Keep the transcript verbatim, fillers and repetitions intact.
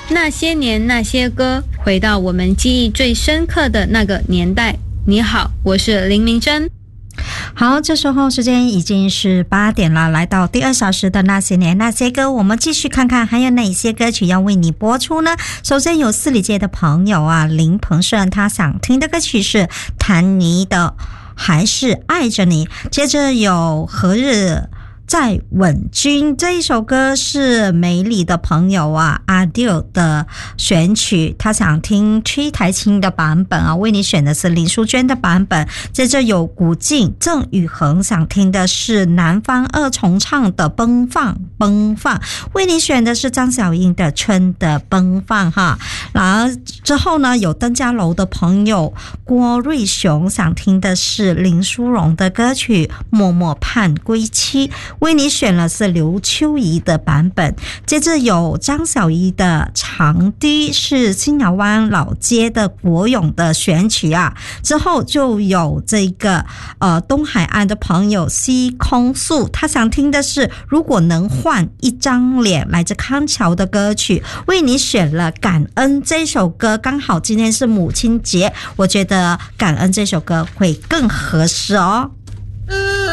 那些年那些歌，回到我们记忆最深刻的那个年代。你好，我是林明珍。 好，这时候时间已经是八点了，来到第二小时的那些年那些歌，我们继续看看还有哪些歌曲要为你播出呢？首先有四里街的朋友啊，林鹏胜，他想听的歌曲是谭妮的还是爱着你，接着有何日在吻君，这一首歌是美丽的朋友啊阿 Deal 的选曲，他想听崔台青的版本啊，为你选的是林淑娟的版本。接着有古静郑宇恒想听的是南方二重唱的奔放奔放，为你选的是张小英的春的奔放哈。然后之后呢，有登嘉楼的朋友郭瑞雄想听的是林淑荣的歌曲默默盼归期，为你选了是刘秋怡的版本。接着有张小怡的长堤，是新窑湾老街的国勇的选曲啊。之后就有这个呃东海岸的朋友西空素，他想听的是如果能换一张脸，来自康桥的歌曲，为你选了感恩这首歌。刚好今天是母亲节，我觉得感恩这首歌会更合适哦。